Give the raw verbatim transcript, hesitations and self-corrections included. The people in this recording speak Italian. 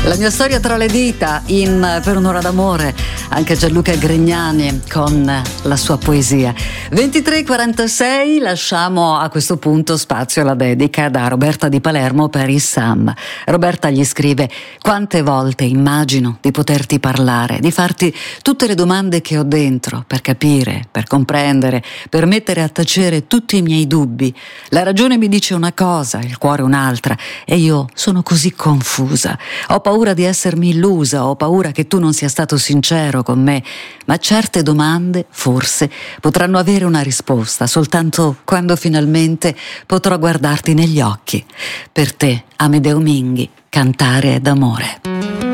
La mia storia tra le dita in Per un'ora d'amore, anche Gianluca Grignani con la sua poesia. ventitré e quarantasei, lasciamo a questo punto spazio alla dedica da Roberta di Palermo per il Sam. Roberta gli scrive: quante volte immagino di poterti parlare, di farti tutte le domande che ho dentro, per capire, per comprendere, per mettere a tacere tutti i miei dubbi. La ragione mi dice una cosa, il cuore un'altra, e io sono così confusa. Ho paura di essermi illusa, ho paura che tu non sia stato sincero con me, ma certe domande, forse, potranno avere una risposta soltanto quando finalmente potrò guardarti negli occhi. Per te, Amedeo Minghi, Cantare d'amore.